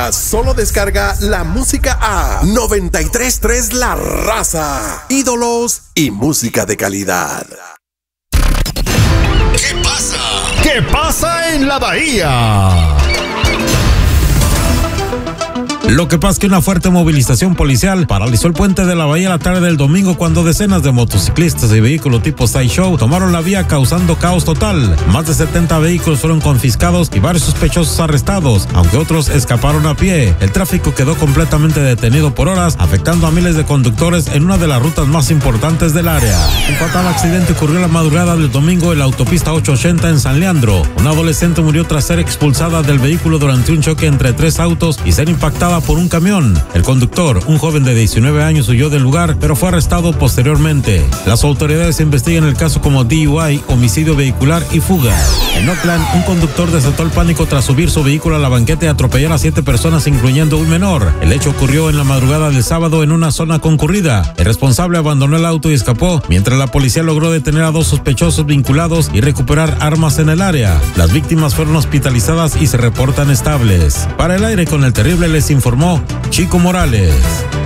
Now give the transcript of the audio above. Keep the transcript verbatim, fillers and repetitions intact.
Solo descarga la música a noventa y tres punto tres La Raza. Ídolos y música de calidad. ¿Qué pasa? ¿Qué pasa en la Bahía? Lo que pasa es que una fuerte movilización policial paralizó el puente de la Bahía la tarde del domingo cuando decenas de motociclistas y vehículos tipo Sideshow tomaron la vía causando caos total. Más de setenta vehículos fueron confiscados y varios sospechosos arrestados, aunque otros escaparon a pie. El tráfico quedó completamente detenido por horas, afectando a miles de conductores en una de las rutas más importantes del área. Un fatal accidente ocurrió la madrugada del domingo en la autopista ochocientos ochenta en San Leandro. Una adolescente murió tras ser expulsada del vehículo durante un choque entre tres autos y ser impactada por un camión. El conductor, un joven de diecinueve años, huyó del lugar, pero fue arrestado posteriormente. Las autoridades investigan el caso como D U I, homicidio vehicular y fuga. En Oakland, un conductor desató el pánico tras subir su vehículo a la banqueta y atropellar a siete personas, incluyendo un menor. El hecho ocurrió en la madrugada del sábado en una zona concurrida. El responsable abandonó el auto y escapó, mientras la policía logró detener a dos sospechosos vinculados y recuperar armas en el área. Las víctimas fueron hospitalizadas y se reportan estables. Para el aire con el terrible les informó Chico Morales.